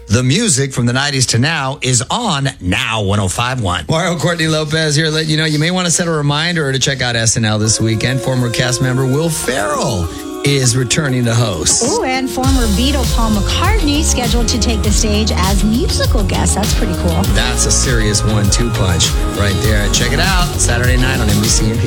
The music from the 90s to now is on Now 105.1. Mario Courtney Lopez here, let you know you may want to set a reminder to check out SNL this weekend. Former cast member Will Ferrell is returning to host. Ooh, and former Beatle Paul McCartney scheduled to take the stage as musical guest. That's pretty cool. That's a serious 1-2 punch right there. Check it out Saturday night on NBC and